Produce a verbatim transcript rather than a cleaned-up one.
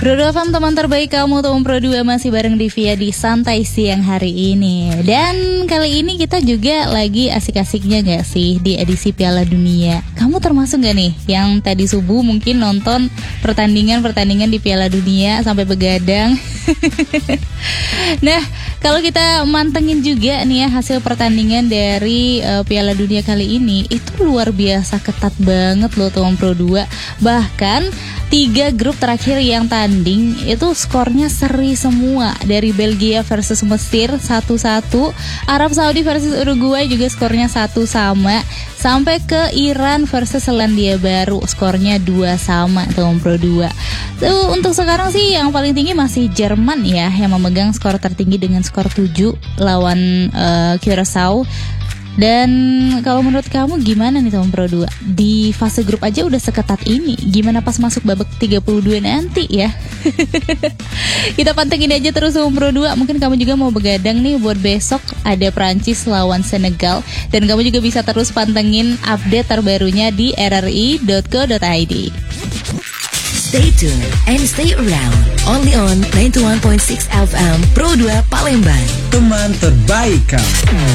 Pro dua F M, teman terbaik kamu, teman Pro dua masih bareng Divya di Santai Siang hari ini. Dan kali ini kita juga lagi asik-asiknya gak sih di edisi Piala Dunia. Kamu termasuk gak nih yang tadi subuh mungkin nonton pertandingan-pertandingan di Piala Dunia sampai begadang? Nah, kalau kita mantengin juga nih ya hasil pertandingan dari uh, Piala Dunia kali ini, itu luar biasa ketat banget loh teman Pro dua. Bahkan tiga grup terakhir yang tanding itu skornya seri semua. Dari Belgia versus Mesir satu satu, Arab Saudi versus Uruguay juga skornya satu sama, sampai ke Iran versus Selandia Baru skornya dua sama teman Pro dua. Tuh, untuk sekarang sih yang paling tinggi masih Jerman ya, yang memegang skor tertinggi dengan skor tujuh lawan uh, Curaçao. Dan kalau menurut kamu gimana nih teman Pro dua? Di fase grup aja udah seketat ini, gimana pas masuk babak tiga puluh dua nanti ya? Kita pantengin aja terus teman Pro dua. Mungkin kamu juga mau begadang nih buat besok ada Prancis lawan Senegal. Dan kamu juga bisa terus pantengin update terbarunya di r r i dot co dot i d. Stay tuned and stay around. Only on ninety-one point six F M Pro dua Palembang. Teman terbaik kamu.